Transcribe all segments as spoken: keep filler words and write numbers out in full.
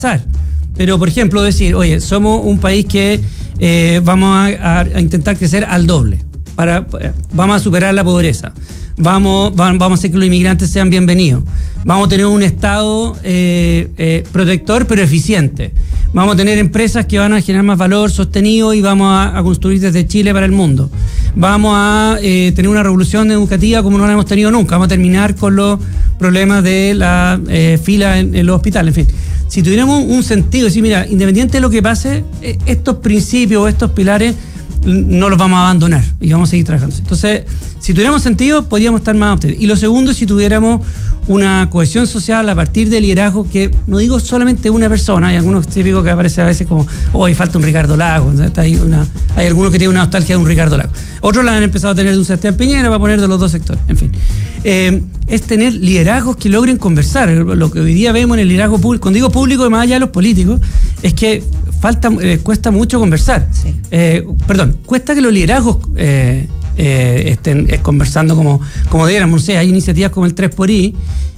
conversar. Pero, por ejemplo, decir, oye, somos un país que eh, vamos a, a intentar crecer al doble. Para, vamos a superar la pobreza. Vamos, vamos a hacer que los inmigrantes sean bienvenidos. Vamos a tener un Estado eh, eh, protector pero eficiente. Vamos a tener empresas que van a generar más valor sostenido y vamos a, a construir desde Chile para el mundo. Vamos a eh, tener una revolución educativa como no la hemos tenido nunca. Vamos a terminar con los problemas de la eh, fila en, en los hospitales. En fin, si tuviéramos un sentido, decir, mira, independiente de lo que pase, eh, estos principios, estos pilares, no los vamos a abandonar y vamos a seguir trabajando. Entonces, si tuviéramos sentido, podríamos estar más optimistas. Y lo segundo, si tuviéramos una cohesión social a partir de liderazgo que, no digo solamente una persona, hay algunos típicos que aparecen a veces como, hoy oh, falta un Ricardo Lagos, hay, una, hay algunos que tienen una nostalgia de un Ricardo Lagos. Otros la han empezado a tener de un Sebastián Piñera para poner de los dos sectores, en fin. Eh, es tener liderazgos que logren conversar. Lo que hoy día vemos en el liderazgo público, cuando digo público, más allá de los políticos, es que falta, eh, cuesta mucho conversar. Sí. Eh, perdón, cuesta que los liderazgos eh, eh, estén eh, conversando como, como debiéramos. No sé, hay iniciativas como el tres por I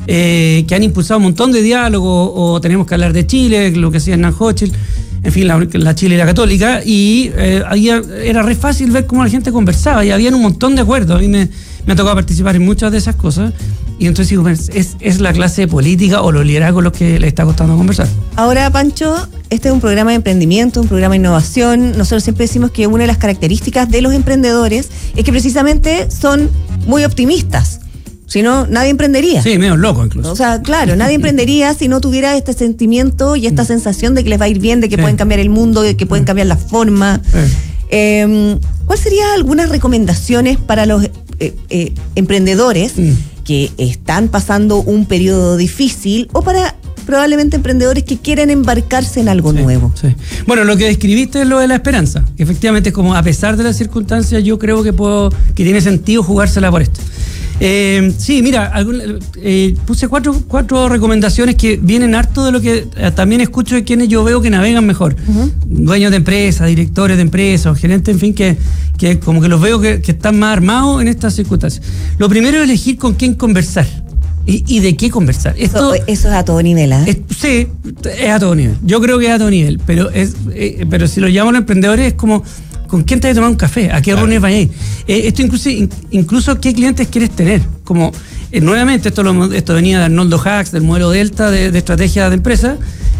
eh, que han impulsado un montón de diálogos, o tenemos que hablar de Chile, lo que hacía Hernán Hochschild, en fin, la, la Chile y la Católica, y eh, había, era re fácil ver cómo la gente conversaba y había un montón de acuerdos. A mí me, me ha tocado participar en muchas de esas cosas. Y entonces digo, es, es la clase política o los liderazgos los que le está costando conversar. Ahora, Pancho, este es un programa de emprendimiento, un programa de innovación. Nosotros siempre decimos que una de las características de los emprendedores es que precisamente son muy optimistas. Si no, nadie emprendería. Sí, medio loco incluso. O sea, claro, nadie emprendería si no tuviera este sentimiento y esta sensación de que les va a ir bien, de que sí. pueden cambiar el mundo, de que pueden cambiar la forma. Sí. Eh, ¿Cuál serían algunas recomendaciones para los eh, eh, emprendedores mm. que están pasando un periodo difícil, o para probablemente emprendedores que quieren embarcarse en algo sí, nuevo? Sí. Bueno, lo que describiste es lo de la esperanza. Efectivamente, es como a pesar de las circunstancias, yo creo que puedo, que tiene sentido jugársela por esto. Eh, sí, mira, algún, eh, puse cuatro, cuatro recomendaciones que vienen harto de lo que eh, también escucho de quienes yo veo que navegan mejor. Uh-huh. Dueños de empresas, directores de empresas, gerentes, en fin, que, que como que los veo que, que están más armados en estas circunstancias. Lo primero es elegir con quién conversar. ¿Y, y de qué conversar? Esto, eso, eso es a todo nivel, ¿eh? Es, sí, es a todo nivel. Yo creo que es a todo nivel, pero, es, eh, pero si lo llaman emprendedores es como... ¿Con quién te vas a tomar un café? ¿A qué claro. reuniones vas a ir? Eh, esto incluso, in, incluso qué clientes quieres tener. Como eh, nuevamente, esto, lo, esto venía de Arnoldo Hacks, del modelo Delta de, de estrategia de empresa.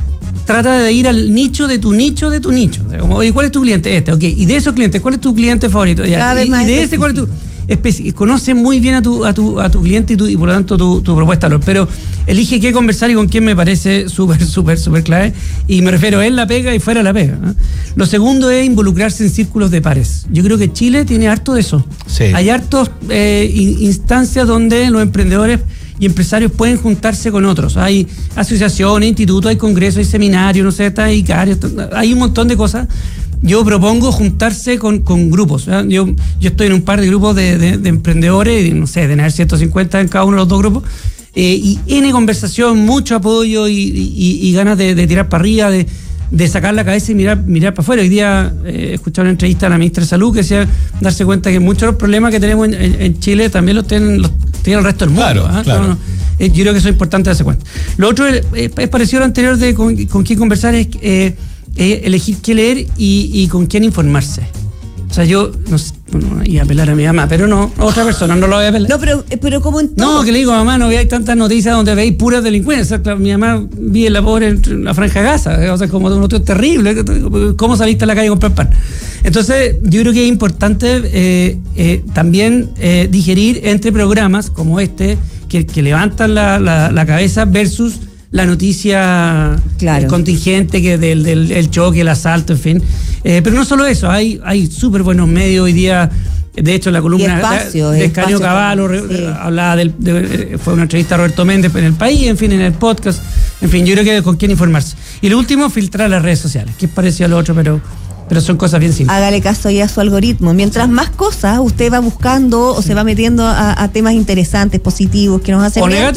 Trata de ir al nicho de tu nicho de tu nicho. Como, oye, ¿cuál es tu cliente? Este, ok. Y de esos clientes, ¿cuál es tu cliente favorito? Ya. Y, y de ese, ¿cuál es tu...? Especi- conoce muy bien a tu, a tu, a tu cliente y, tu, y por lo tanto tu, tu propuesta. Pero elige qué conversar y con quién me parece súper, súper, súper clave. Y me refiero en la pega y fuera de la pega, ¿eh? Lo segundo es involucrarse en círculos de pares. Yo creo que Chile tiene harto de eso. Sí. Hay hartos eh, instancias donde los emprendedores y empresarios pueden juntarse con otros. Hay asociaciones, institutos, hay congresos, hay seminarios, no sé, está Icarios, hay un montón de cosas. Yo propongo juntarse con, con grupos. ¿eh? Yo, yo estoy en un par de grupos de, de, de emprendedores, y, no sé, de tener ciento cincuenta en cada uno de los dos grupos, eh, y N conversación, mucho apoyo y, y, y ganas de, de tirar para arriba, de, de sacar la cabeza y mirar, mirar para afuera. Hoy día eh, he escuchado una entrevista a la ministra de Salud que decía darse cuenta que muchos de los problemas que tenemos en, en, en Chile también los tienen, los tiene el resto del mundo. Claro, ¿eh? claro. No, no. Eh, yo creo que eso es importante darse cuenta. Lo otro es, es parecido a lo anterior de con, con quién conversar, es eh, Eh, elegir qué leer y, y con quién informarse. O sea, yo no sé, bueno, iba a apelar a mi mamá, pero no, otra persona, no lo voy a apelar. No, pero, pero como en todo. No, que le digo, mamá, no veáis tantas noticias donde veis puras delincuencias. O sea, mi mamá vive la pobre en la Franja de Gaza, o sea, como un otro terrible. ¿Cómo saliste a la calle a comprar pan? Entonces, yo creo que es importante eh, eh, también eh, digerir entre programas como este, que, que levantan la, la, la cabeza versus la noticia claro. contingente que del, del el choque, el asalto, en fin. Eh, pero no solo eso, hay, hay súper buenos medios hoy día. De hecho, la columna espacio, de, de Escanio Cavallo sí. hablaba del, de, fue una entrevista a Roberto Méndez en El País, en fin, en el podcast. En fin, yo creo que con quién informarse. Y lo último, filtrar las redes sociales, que es parecido a lo otro, pero... pero son cosas bien simples. Hágale caso ahí a su algoritmo. Mientras más cosas usted va buscando o se va metiendo a, a temas interesantes, positivos, que nos hacen o bien, negativos.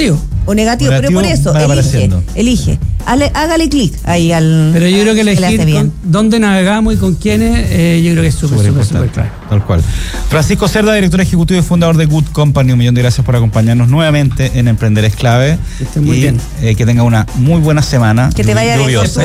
o negativo, negativo, pero por eso, van elige, apareciendo. elige. Hale- hágale clic ahí al. Pero yo creo que le hace elegir bien. con- dónde navegamos y con quiénes, eh, yo creo que es súper, Súper súper, súper importante, claro. tal cual. Francisco Cerda, director ejecutivo y fundador de Good Company, un millón de gracias por acompañarnos nuevamente en Emprender es Clave. Que estén muy y, bien. eh, que tenga una muy buena semana. Que te vaya bien con lluviosa. tu